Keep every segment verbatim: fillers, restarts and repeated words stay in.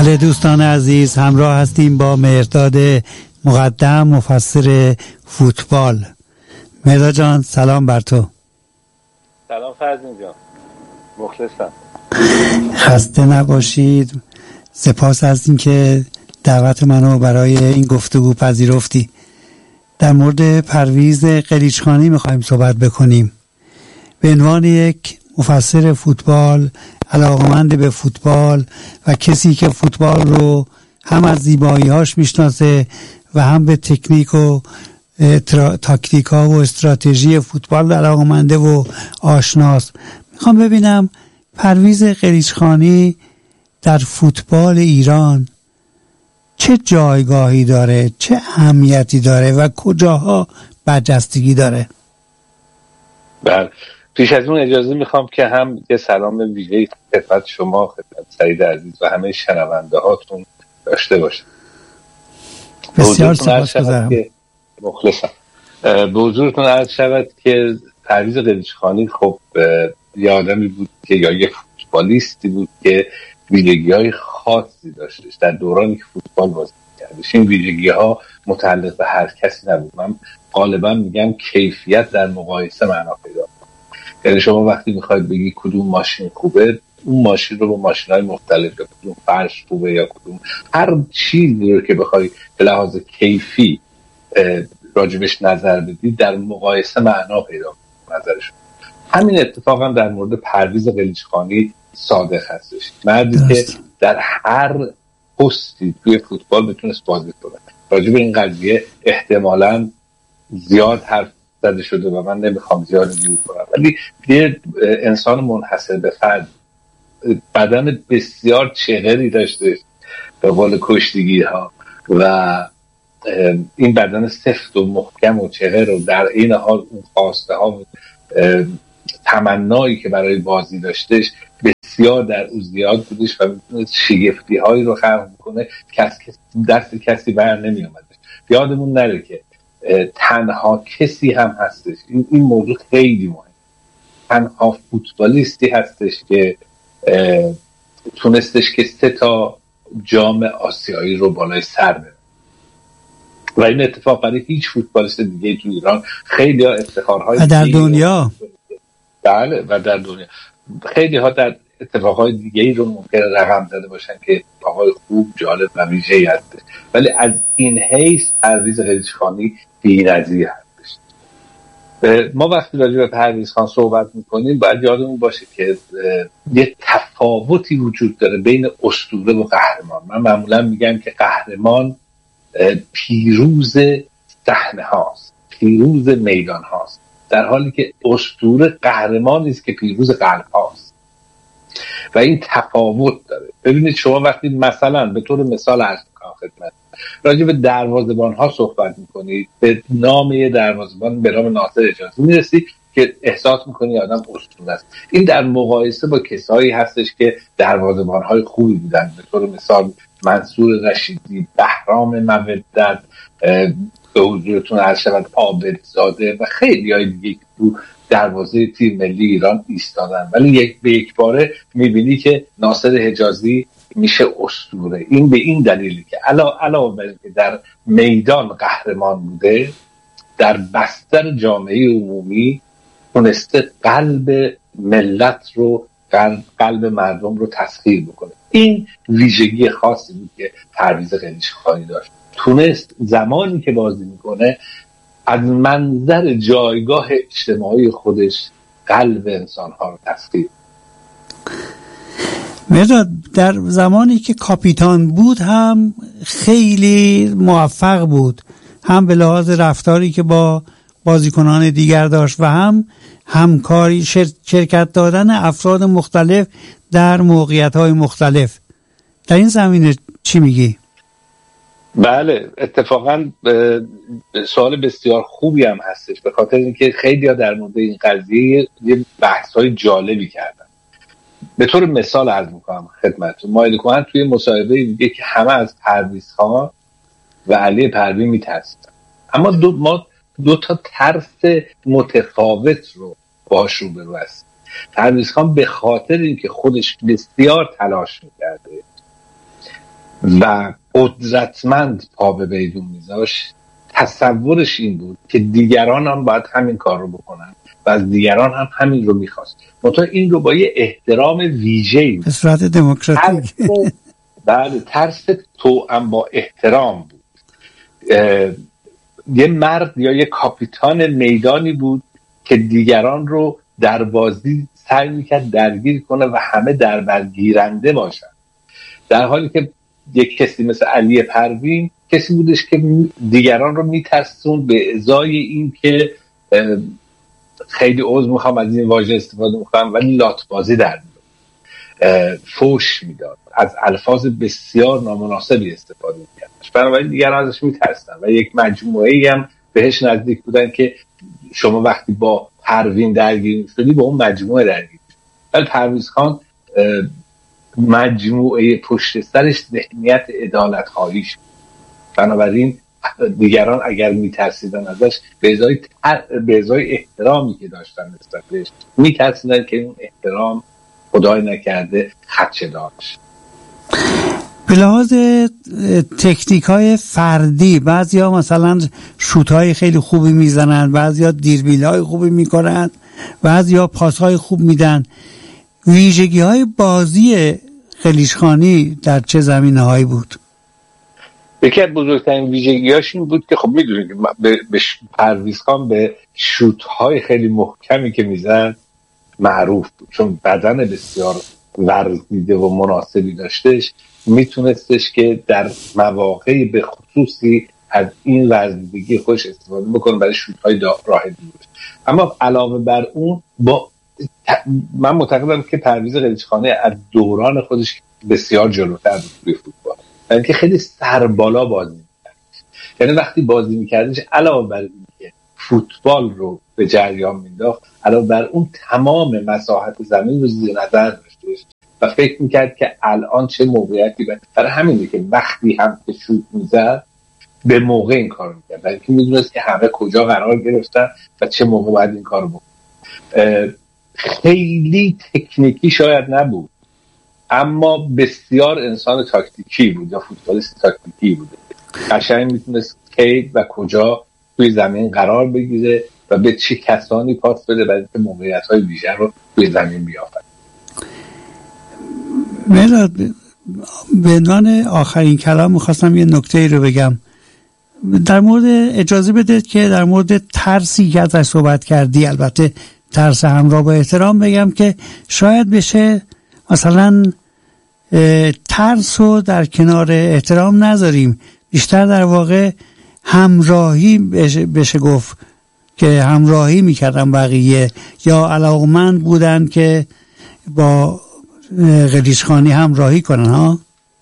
بله دوستان عزیز، همراه هستیم با مهرداد مقدم، مفسر فوتبال. مهرداد جان سلام بر تو. سلام فرزین جان، مخلصم. خسته نباشید. سپاس از این که دعوت منو برای این گفتگو پذیرفتی. در مورد پرویز قلیچخانی میخوایم صحبت بکنیم. به عنوان یک مفسر فوتبال، علاقمند به فوتبال و کسی که فوتبال رو هم از زیبایی‌هاش میشناسه و هم به تکنیک و تاکتیک‌ها و استراتژی فوتبال علاقمنده و آشناست، میخوام ببینم پرویز قلیچخانی در فوتبال ایران چه جایگاهی داره، چه اهمیتی داره و کجاها برجستگی داره. بله، پیش از اون اجازه میخوام که هم یه سلام ویژه‌ای خدمت شما، خدمت سعید عزیز و همه شنونده هاتون داشته باشم. بسیار سپاسگزارم. مخلصم. به حضورتون عرض شود که پرویز قلیچخانی خب یه آدمی بود که یا یه فوتبالیستی بود که ویژگی‌های خاصی داشتش در دورانی که فوتبال بازی می‌کردش. این ویژگی‌ها متعلق به هر کسی نبود. من غالبا میگم کیفیت در مقایسه معنا پیدا می‌کنه. یعنی شما وقتی می‌خواید بگی کدوم ماشین خوبه، اون ماشین رو با ماشین‌های مختلف، یا کدوم فرش خوبه یا کدوم هر چیزی رو که بخوای به لحاظ کیفی راجبش نظر بدی، در مقایسه معنا پیدا می‌کنه نظرش. همین اتفاق هم در مورد پرویز قلیچخانی صادق هستش. مردی که در هر پستی توی فوتبال میتونست بازی کنه. راجع به این قضیه احتمالاً زیاد حرف زده شده و من نمیخوام زیاد گیر کنم، ولی یه انسان منحصر به فرد، بدن بسیار چغری داشته به قول کشتیگیرها و این بدن سفت و محکم و چغر و در این حال اون خواسته ها و تمنایی که برای بازی داشتش بسیار در او زیاد بودش و میتونه شگفتی هایی رو خلق کنه که دست کسی بر نمی آمدش. یادمون نره که تنها کسی هم هستش، این, این موضوع خیلی مهم، تنها فوتبالیستی هستش که تونستش که سه تا جام آسیایی رو بالای سر بره و این اتفاق برای هیچ فوتبالیست دیگه تو ایران خیلی ها افتخارهای و در دنیا بله و در دنیا خیلی ها در اتفاقهای دیگه‌ای رو ممکنه رقم زده باشن که اتفاقهای خوب، جالب و ویژه‌ای هستش، ولی از این حیث پرویز قلیچخانی بی‌نظیر هستش. ما وقتی راجع به پرویز خان صحبت می‌کنیم باید یادمون باشه که یه تفاوتی وجود داره بین اسطوره و قهرمان. من معمولا میگم که قهرمان پیروز صحنه هاست، پیروز میدان هاست، در حالی که اسطوره قهرمانی است که پیروز قلب هاست و این تفاوت داره. ببینید شما وقتی مثلا به طور مثال عرض می‌کنم خدمت راجع به دروازه‌بان ها صحبت می‌کنید، به نام یه دروازه‌بان به نام ناصر حجازی میرسی که احساس می‌کنی آدم اسطوره است. این در مقایسه با کسایی هستش که دروازه‌بان های خوبی بودن، به طور مثال منصور رشیدی، بهرام مودت، به حضورتون عرض شود عابدزاده و خیلی های دیگه تو دروازه تیم ملی ایران ایستادن، ولی یک به یک باره میبینی که ناصر حجازی میشه اسطوره. این به این دلیلی که علاوه بر اینکه در میدان قهرمان بوده، در بستر جامعه عمومی تونسته قلب ملت رو، قلب مردم رو تسخیر بکنه. این ویژگی خاصی بود که پرویز قلیچخانی داشت. تونست زمانی که بازی میکنه از منظر جایگاه اجتماعی خودش قلب انسانها رو تسخیر. مهرداد در زمانی که کاپیتان بود هم خیلی موفق بود، هم به لحاظ رفتاری که با بازیکنان دیگر داشت و هم همکاری، شرکت دادن افراد مختلف در موقعیت‌های مختلف. در این زمینه چی میگی؟ بله، اتفاقا سوال بسیار خوبی هم هستش، به خاطر اینکه خیلی ها در مورد این قضیه یه بحث‌های جالبی کردن. به طور مثال عرض میکنم خدمتتون، مایل کوهن توی مصاحبه میگه که همه از پرویز خان و علی پروین میترسن، اما دو ما دو تا ترس متفاوت رو باهاش روبرو هستیم. پرویز خان به خاطر اینکه خودش بسیار تلاش میکرده و قدرتمند پا به بیرون میذاشت، تصورش این بود که دیگران هم باید همین کار رو بکنن و از دیگران هم همین رو میخواست. منتها این رو با یه احترام ویژه‌ای به صورت دموکراتیک. بله، ترس توأم با احترام بود. یه مرد یا یه کاپیتان میدانی بود که دیگران رو در بازی سعی میکرد درگیر کنه و همه در برگیرنده باشن، در حالی که یک کسی مثل علی پروین کسی بودش که دیگران رو میترسون به ازای این که خیلی عذر میخوام از این واژه استفاده میکنم ولی لاتبازی در میداد، فوش میداد، از الفاظ بسیار نامناسبی استفاده میکرد، بنابراین دیگران ازش میترسن و یک مجموعه‌ای هم بهش نزدیک بودن که شما وقتی با پروین درگیر شدی با اون مجموعه درگیر شدی. ولی پرویز خان مجموعه پشت سرش ذهنیت عدالت خواهیش، بنابراین دیگران اگر میترسیدن ازش به ازای تر... به ازای احترامی که داشتن نسبت بهش میترسیدن که اون احترام خدای نکرده خدشه داشت. به لحاظ تکنیک های فردی بعضی ها مثلا شوت های خیلی خوبی میزنن، بعضی ها دیربیل های خوبی میکنن، بعضی ها پاس های خوب میدن. ویژگی های بازی قلیچخانی در چه زمینه هایی بود؟ یکی از بزرگترین ویژگی‌هاش این بود که خب میدونید که به, به پرویز خان به شوت‌های خیلی محکمی که میزد معروف بود، چون بدن بسیار ورزیده و مناسبی داشتش، میتونستش که در مواقعی به خصوصی از این ورزیدگی خودش استفاده بکنه برای شوت‌های راه دور. اما علاوه بر اون با من معتقدم که پرویز قلیچخانی از دوران خودش بسیار جلوتر بود توی فوتبال، یعنی که خیلی سربالا بازی می‌کرد. یعنی وقتی بازی می‌کردش علاوه بر اینکه فوتبال رو به جریان مینداخت، علاوه بر اون تمام مساحت زمین رو زیر نظر داشت و فکر می‌کرد که الان چه موقعیتی بود. برای همینه که وقتی هم که شوت می‌زد به موقع این کارو می‌کرد، برای اینکه می‌دونست که همه کجا قرار گرفتن و چه موقع باید این کارو بکنه. خیلی تکنیکی شاید نبود، اما بسیار انسان تاکتیکی بود یا فوتبالیست تاکتیکی بود. قشنگ میتونست کی و کجا توی زمین قرار بگیره و به چه کسانی پاس بده برای اینکه موقعیت‌های ویژه رو توی زمین بیافرینه. مهرداد، به عنوان آخرین کلام میخواستم یه نکته رو بگم در مورد، اجازه بدید که در مورد ترسی که ازش صحبت کردی، البته ترس همراه با احترام، بگم که شاید بشه مثلا ترس رو در کنار احترام نذاریم، بیشتر در واقع همراهی بشه, بشه گفت که همراهی میکردن بقیه یا علاقمند بودن که با قلیچخانی همراهی کنن. ها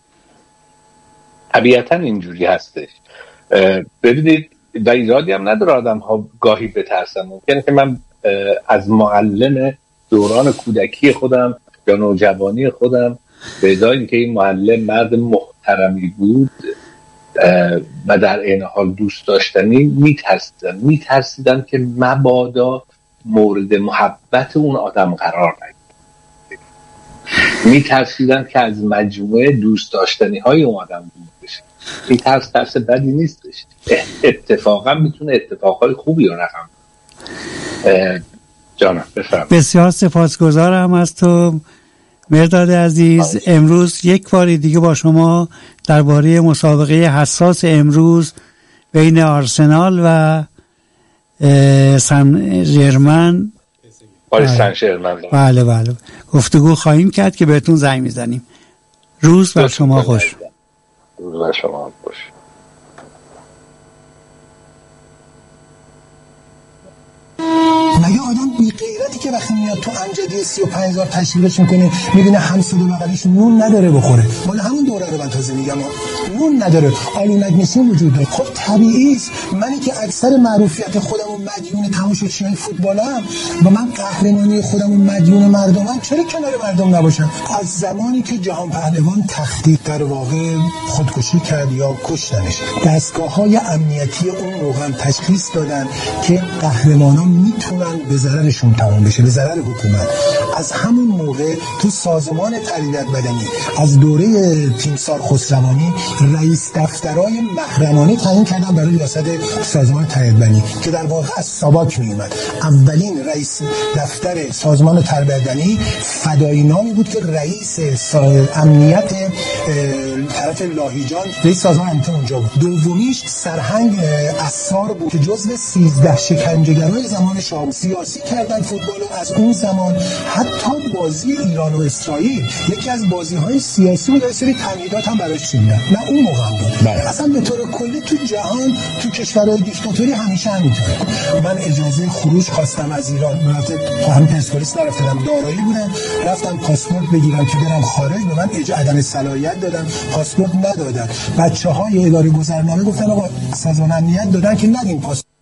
طبیعتا اینجوری هستش. ببینید و ایرادی هم نداره آدم ها گاهی بترسن. ممکنه که من از معلم دوران کودکی خودم یا نوجوانی خودم به ازای اینکه این معلم مرد محترمی بود و در این حال دوست داشتنی، میترسیدم میترسیدم که مبادا مورد محبت اون آدم قرار نگیرم، میترسیدم که از مجموعه دوست داشتنی های اون آدم دور بشه. این ترس ترس بدی نیستش، اتفاقا میتونه اتفاقهای خوبی رو رقم جانم بفرم. بسیار سپاسگزارم از تو مهرداد عزیز. آه. امروز یک بار دیگه با شما درباره مسابقه حساس امروز بین آرسنال و سن ژرمن پاریس سن ژرمن بله بله گفتگو خواهیم کرد که بهتون زنگ میزنیم. روز بر شما خوش. روز بر شما خوش. مگه آدم بی غیرتی که وقتی میاد تو امجدی سی و پنج هزار تشویقش میکنه میبینه همسایه بغلش نون نداره بخوره؟ مال همون دوره رو من تازه میگم نون نداره، آلو مگنیسیم وجود داره. خب طبیعی است. منی که اکثر معروفیت خودم و مدیون تماشاچیای فوتبالم و من قهرمانی خودم و مدیون مردمم، چرا کنار مردم نباشم؟ از زمانی که جهان پهلوان تخطیط در واقع خودکشی کرد یا کشتنش، دستگاه‌های امنیتی اون موقع هم تشخیص دادن که قهرمانان میتونن به ضررشون تمام بشه، به ضرر حکومت. از همون موقع تو سازمان تربیت بدنی از دوره تیم استار خسروانی رئیس دفترای محرمانه تعیین کردن برای ریاست سازمان تربیت‌بنی که در واقع از ساواک میومد. اولین رئیس دفتر سازمان تربیت‌بنی فدایی نامی بود که رئیس امنیت طرف لاهیجان رئیس سازمان امنیت اونجا بود. دومیش سرهنگ اسار بود که جزو سیزده شکنجهگرای زمان شاه سیاسی کردن فوتبالو. از اون زمان حتی بازی ایران و اسرائیل یکی از بازی‌های سیاسی بود، سری تمهیدات هم براش چیندن. نه اون موقع بود. بله. اصلا به طور کلی تو جهان تو کشورهای دیکتاتوری همیشه همینطوره. من اجازه خروج خواستم از ایران، البته تا همین پرسپولیس نرفتم، دارایی بودم، رفتم پاسپورت بگیرم که برم خارج، به من اجازه عدم صلاحیت دادن، پاسپورت ندادن. بچه‌های اداره گذرنامه گفتن آقا سازمان امنیت دادن که ندین پاسپورت.